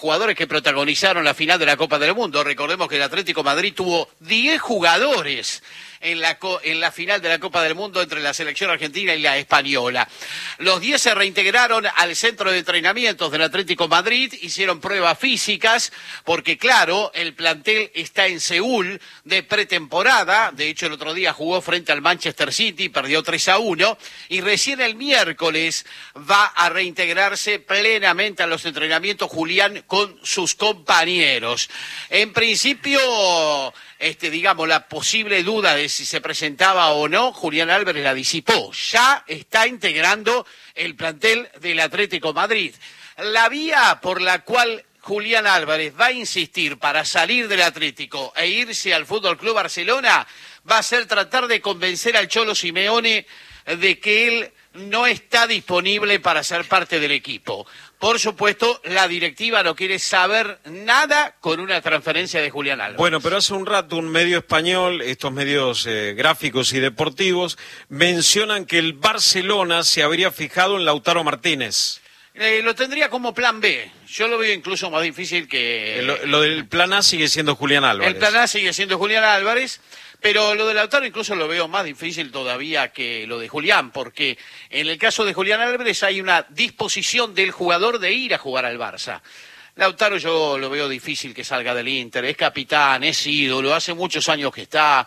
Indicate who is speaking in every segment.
Speaker 1: jugadores que protagonizaron la final de la Copa del Mundo. Recordemos que el Atlético de Madrid tuvo 10 jugadores en la final de la Copa del Mundo entre la selección argentina y la española. Los 10 se reintegraron al centro de entrenamientos del Atlético de Madrid, hicieron pruebas físicas, porque claro, el plantel está en Seúl de pretemporada. De hecho, el otro día jugó frente al Manchester City, perdió 3-1, y recién el miércoles va a reintegrarse plenamente a los entrenamientos Julián con sus compañeros. En principio, digamos, la posible duda de si se presentaba o no, Julián Álvarez la disipó. Ya está integrando el plantel del Atlético de Madrid. La vía por la cual Julián Álvarez va a insistir para salir del Atlético e irse al Fútbol Club Barcelona va a ser tratar de convencer al Cholo Simeone de que él no está disponible para ser parte del equipo. Por supuesto, la directiva no quiere saber nada con una transferencia de Julián Álvarez.
Speaker 2: Bueno, pero hace un rato un medio español, estos medios gráficos y deportivos, mencionan que el Barcelona se habría fijado en Lautaro Martínez.
Speaker 1: Lo tendría como plan B. Yo lo veo incluso más difícil que...
Speaker 2: Lo del plan A sigue siendo Julián Álvarez.
Speaker 1: El plan A sigue siendo Julián Álvarez, pero lo de Lautaro incluso lo veo más difícil todavía que lo de Julián, porque en el caso de Julián Álvarez hay una disposición del jugador de ir a jugar al Barça. Lautaro yo lo veo difícil que salga del Inter, es capitán, es ídolo, hace muchos años que está,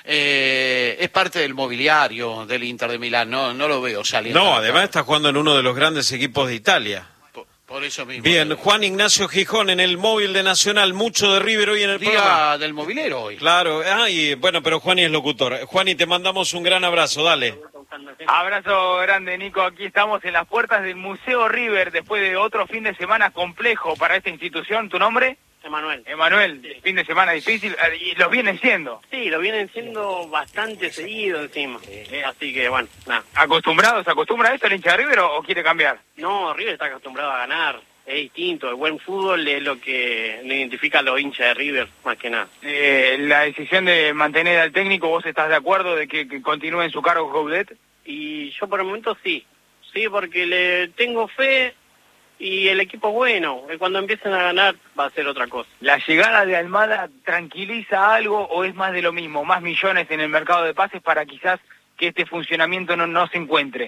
Speaker 1: es parte del mobiliario del Inter de Milán, no lo veo saliendo.
Speaker 2: No, además está jugando en uno de los grandes equipos de Italia.
Speaker 1: Por eso mismo.
Speaker 2: Bien, Juan Ignacio Gijón en el móvil de Nacional, mucho de River hoy en el programa.
Speaker 1: Día del movilero hoy.
Speaker 2: Claro, bueno, pero Juani es locutor. Juani, te mandamos un gran abrazo, dale.
Speaker 3: Abrazo grande, Nico. Aquí estamos en las puertas del Museo River después de otro fin de semana complejo para esta institución. ¿Tu nombre? Emanuel, sí. Fin de semana difícil, y lo vienen siendo.
Speaker 4: Sí, lo vienen siendo bastante seguido encima, así que bueno, nada.
Speaker 3: ¿Se acostumbra a esto el hincha de River o quiere cambiar?
Speaker 4: No, River está acostumbrado a ganar, es distinto, el buen fútbol es lo que identifica a los hinchas de River, más que nada.
Speaker 3: La decisión de mantener al técnico, ¿vos estás de acuerdo de que continúe en su cargo Coudet?
Speaker 4: Y yo por el momento sí, porque le tengo fe. Y el equipo es bueno, cuando empiecen a ganar va a ser otra cosa.
Speaker 3: ¿La llegada de Almada tranquiliza algo o es más de lo mismo? ¿Más millones en el mercado de pases para quizás que este funcionamiento no se encuentre?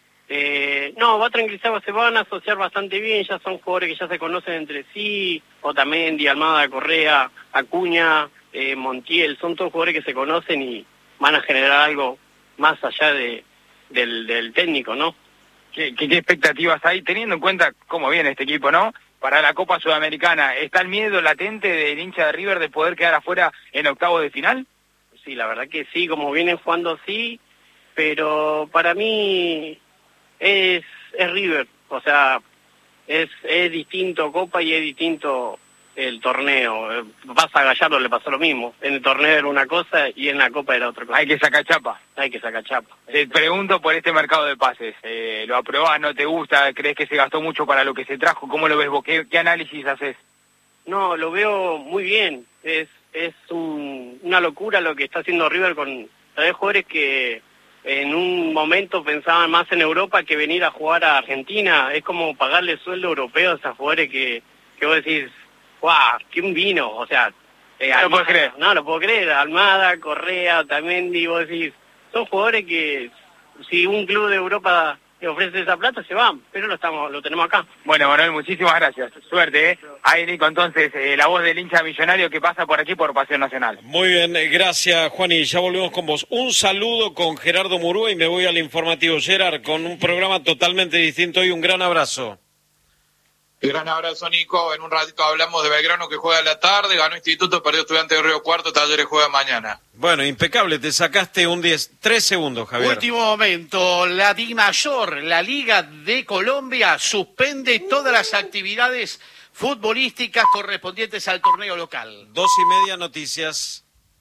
Speaker 4: No, va a tranquilizar, se van a asociar bastante bien, ya son jugadores que ya se conocen entre sí, Otamendi, Almada, Correa, Acuña, Montiel, son todos jugadores que se conocen y van a generar algo más allá del técnico, ¿no?
Speaker 3: ¿Qué expectativas hay, teniendo en cuenta cómo viene este equipo, ¿no? Para la Copa Sudamericana, ¿está el miedo latente del hincha de River de poder quedar afuera en octavos de final?
Speaker 4: Sí, la verdad que sí, como vienen jugando sí, pero para mí es River, o sea, es distinto Copa y es distinto el torneo. Pasa a Gallardo, le pasó lo mismo. En el torneo era una cosa y en la Copa era otra cosa.
Speaker 3: Hay que sacar chapa. Te pregunto por este mercado de pases. ¿Lo aprobás, no te gusta? ¿Crees que se gastó mucho para lo que se trajo? ¿Cómo lo ves vos? ¿Qué análisis haces?
Speaker 4: No, lo veo muy bien. Es una locura lo que está haciendo River con jugadores que en un momento pensaban más en Europa que venir a jugar a Argentina. Es como pagarle sueldo europeo a esos jugadores que vos decís, ¡guau! ¡Quién vino! O sea,
Speaker 3: no lo puedo creer.
Speaker 4: No lo puedo creer. Almada, Correa, Otamendi, vos decís, son jugadores que si un club de Europa le ofrece esa plata se van, pero lo tenemos acá.
Speaker 3: Bueno, Manuel, muchísimas gracias. Suerte, ¿eh? Ahí, Nico, entonces, la voz del hincha millonario que pasa por aquí por Pasión Nacional.
Speaker 2: Muy bien, gracias, Juan, y ya volvemos con vos. Un saludo con Gerardo Murúa y me voy al informativo. Gerard, con un programa totalmente distinto y un gran abrazo.
Speaker 5: Gran abrazo, Nico. En un ratito hablamos de Belgrano, que juega a la tarde, ganó Instituto, perdió Estudiantes de Río Cuarto, Talleres juega mañana.
Speaker 2: Bueno, impecable, te sacaste un 3 segundos, Javier.
Speaker 1: Último momento, la DIMAYOR, la Liga de Colombia, suspende todas las actividades futbolísticas correspondientes al torneo local.
Speaker 2: 2:30, noticias.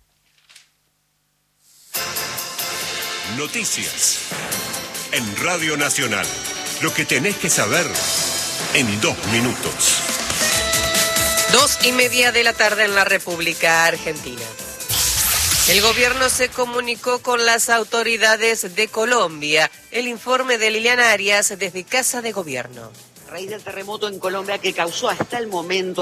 Speaker 6: Noticias en Radio Nacional. Lo que tenés que saber en 2 minutos.
Speaker 7: 2:30 de la tarde en la República Argentina. El gobierno se comunicó con las autoridades de Colombia. El informe de Liliana Arias desde Casa de Gobierno.
Speaker 8: raíz del terremoto en Colombia que causó hasta el momento